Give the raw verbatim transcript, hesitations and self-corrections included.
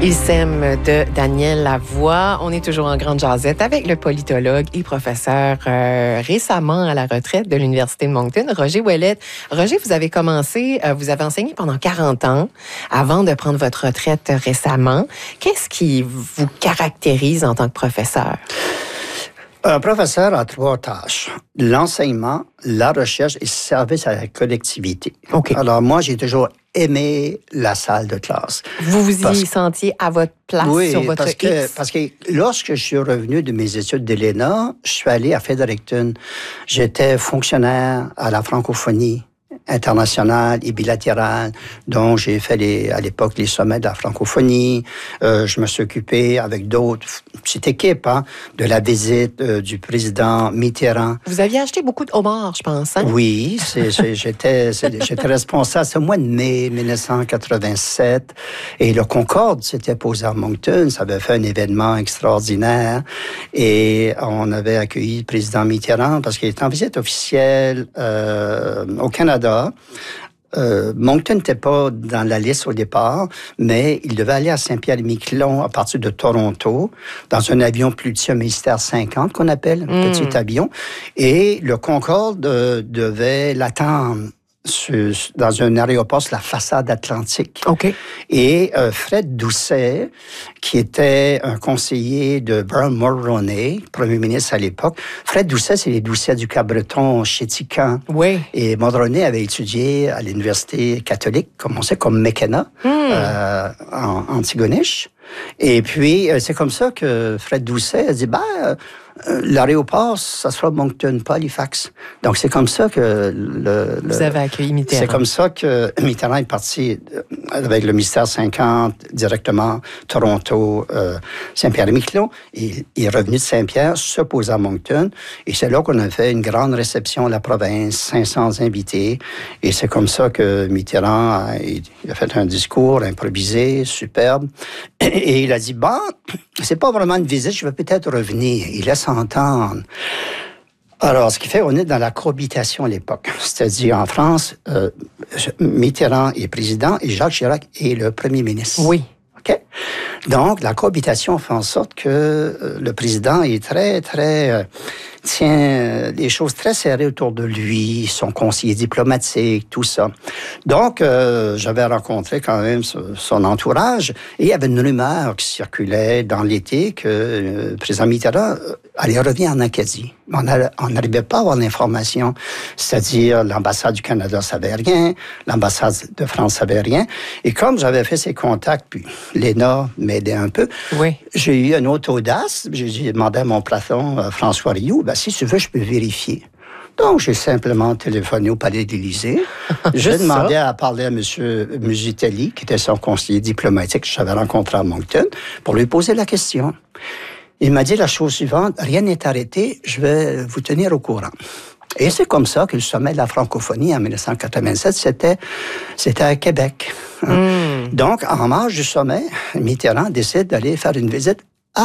Il s'aime de Daniel Lavoie. On est toujours en grande jasette avec le politologue et professeur euh, récemment à la retraite de l'Université de Moncton, Roger Ouellette. Roger, vous avez commencé, euh, vous avez enseigné pendant quarante ans avant de prendre votre retraite récemment. Qu'est-ce qui vous caractérise en tant que professeur? Un professeur a trois tâches. L'enseignement, la recherche et le service à la collectivité. Okay. Alors moi, j'ai toujours aimé la salle de classe. Vous vous parce... y sentiez à votre place oui, sur votre parce que, X? parce que lorsque je suis revenu de mes études de l'E N A, je suis allé à Fredericton. J'étais fonctionnaire à la francophonie internationale et bilatérale. Donc, j'ai fait les, à l'époque les sommets de la francophonie. Euh, je me suis occupé avec d'autres, petite équipe, hein, de la visite euh, du président Mitterrand. Vous aviez acheté beaucoup de homards, je pense, hein? Oui, c'est, c'est, j'étais, c'est, j'étais responsable. C'est au mois de mai dix-neuf cent quatre-vingt-sept. Et le Concorde s'était posé à Moncton. Ça avait fait un événement extraordinaire. Et on avait accueilli le président Mitterrand parce qu'il était en visite officielle euh, au Canada. Euh, Moncton n'était pas dans la liste au départ, mais il devait aller à Saint-Pierre-et-Miquelon à partir de Toronto, dans un avion plus petit, un Mystère cinquante qu'on appelle, un mm. petit avion. Et le Concorde euh, devait l'attendre sur, dans un aéroport sur la façade atlantique. Okay. Et euh, Fred Doucet, qui était un conseiller de Brown Mulroney, premier ministre à l'époque. Fred Doucet, c'est les Doucet du Cap-Breton chez Tican. Oui. Et Mulroney avait étudié à l'université catholique, comme on sait, comme McKenna, mm. euh, en Antigonish. Et puis, euh, c'est comme ça que Fred Doucet a dit, ben, euh, l'aéroport, ça sera Moncton, pas Halifax. Donc, c'est comme ça que le... Vous le, avez accueilli Mitterrand. C'est comme ça que Mitterrand est parti avec le Mystère cinquante, directement Toronto, euh, Saint-Pierre-et-Miquelon. Et il est revenu de Saint-Pierre, se poser à Moncton. Et c'est là qu'on a fait une grande réception à la province, cinq cents invités. Et c'est comme ça que Mitterrand a, il a fait un discours improvisé, superbe. Et il a dit, bon, c'est pas vraiment une visite, je vais peut-être revenir. Il laisse entendre. Alors, ce qui fait qu'on est dans la cohabitation à l'époque. C'est-à-dire, en France, euh, Mitterrand est président et Jacques Chirac est le premier ministre. Oui. OK? Donc, la cohabitation fait en sorte que euh, le président est très, très... Euh, tient des choses très serrées autour de lui, son conseiller diplomatique, tout ça. Donc, euh, j'avais rencontré quand même son entourage et il y avait une rumeur qui circulait dans l'été que euh, le président Mitterrand allait revenir en Acadie. On n'arrivait pas à avoir l'information, c'est-à-dire l'ambassade du Canada ne savait rien, l'ambassade de France ne savait rien. Et comme j'avais fait ces contacts, puis l'E N A m'aidait un peu, oui. J'ai eu une autre audace. J'ai demandé à mon patron, François Rioux, ben, si tu veux, je peux vérifier. Donc, j'ai simplement téléphoné au Palais de l'Élysée. J'ai demandé à parler à M. Musitelli, qui était son conseiller diplomatique que j'avais rencontré à Moncton, pour lui poser la question. Il m'a dit la chose suivante, rien n'est arrêté, je vais vous tenir au courant. Et c'est comme ça que le sommet de la francophonie en dix-neuf cent quatre-vingt-sept, c'était, c'était à Québec. Mm. Donc, en marge du sommet, Mitterrand décide d'aller faire une visite